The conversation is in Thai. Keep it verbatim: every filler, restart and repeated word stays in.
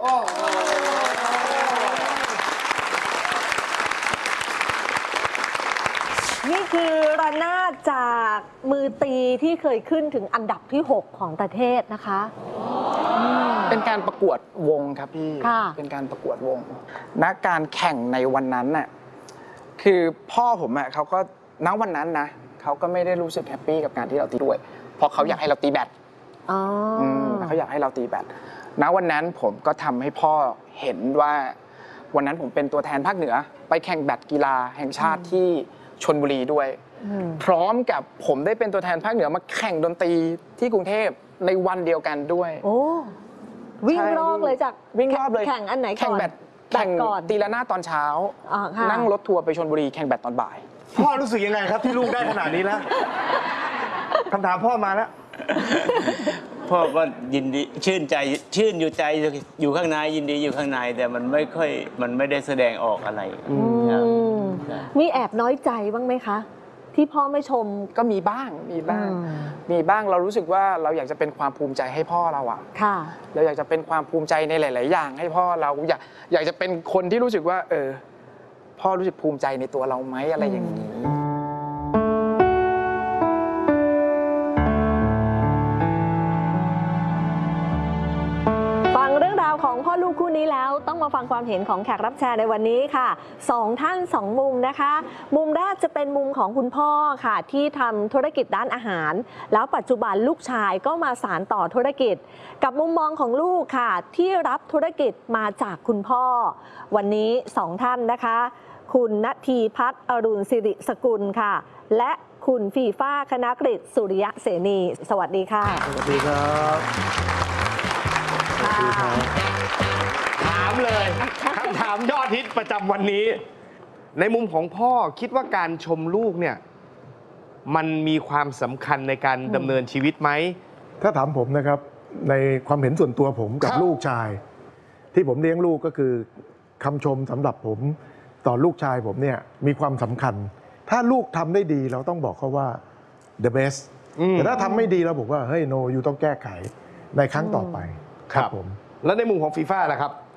โอ้นี่คือระนาดจากมือตีที่เคยขึ้นถึงอันดับที่หกของประเทศนะคะเป็นการประกวดวงครับพี่เป็นการประกวดวงณการแข่งในวันนั้นน่ะคือพ่อผมอ่ะเขาก็ณวันนั้นนะเขาก็ไม่ได้รู้สึกแฮปปี้กับการที่เราตีด้วยเพราะเขาอยากให้เราตีแบดเขาอยากให้เราตีแบดณวันนั้นผมก็ทำให้พ่อเห็นว่าวันนั้นผมเป็นตัวแทนภาคเหนือไปแข่งแบดกีฬาแห่งชาติที่ชลบุรีด้วยพร้อมกับผมได้เป็นตัวแทนภาคเหนือมาแข่งดนตรีที่กรุงเทพในวันเดียวกันด้วยโอ้วิ่งรอบเลยจากวิ่งรอบเลยแข่งอันไหนก่อนแข่งแบดแข่งตีละหน้าตอนเช้านั่งรถทัวร์ไปชลบุรีแข่งแบดตอนบ่ายพ่อรู้สึกยังไงครับที่ลูกได้ขนาดนี้แล้วคำถามพ่อมาแล้วพ่อก็ยินดีชื่นใจชื่นอยู่ใจอยู่ข้างในยินดีอยู่ข้างในแต่มันไม่ค่อยมันไม่ได้แสดงออกอะไรมีแอบน้อยใจบ้างไหมคะที่พ่อไม่ชมก็มีบ้างมีบ้างมีบ้างเรารู้สึกว่าเราอยากจะเป็นความภูมิใจให้พ่อเราอะค่ะเราอยากจะเป็นความภูมิใจในหลาย ๆ อย่างให้พ่อเราอยากอยากจะเป็นคนที่รู้สึกว่าเออพ่อรู้สึกภูมิใจในตัวเราไหมอะไรอย่างนี้ฟังเรื่องราวของพ่อลูกคู่นี้แล้วต้องมาฟังความเห็นของแขกรับเชิญในวันนี้ค่ะสองท่านสองมุมนะคะมุมแรกจะเป็นมุมของคุณพ่อค่ะที่ทำธุรกิจด้านอาหารแล้วปัจจุบันลูกชายก็มาสานต่อธุรกิจกับมุมมองของลูกค่ะที่รับธุรกิจมาจากคุณพ่อวันนี้สองท่านนะคะคุณณทีพัฒน์อรุณสิริสกุลค่ะและคุณฟีฟ้าคณกฤษสุริยะเสนีสวัสดีค่ะสวัสดีครับถามเลยคำถามยอดฮิตประจำวันนี้ในมุมของพ่อคิดว่าการชมลูกเนี่ยมันมีความสำคัญในการดำเนินชีวิตไหมถ้าถามผมนะครับในความเห็นส่วนตัวผมกับลูกชายที่ผมเลี้ยงลูกก็คือคำชมสำหรับผมต่อลูกชายผมเนี่ยมีความสำคัญถ้าลูกทำได้ดีเราต้องบอกเขาว่า the best แต่ถ้าทำไม่ดีเราบอกว่าเฮ้ย no อยู่ต้องแก้ไขในครั้งต่อไปครับผมแล้วในมุมของฟีฟ่าล่ะครับ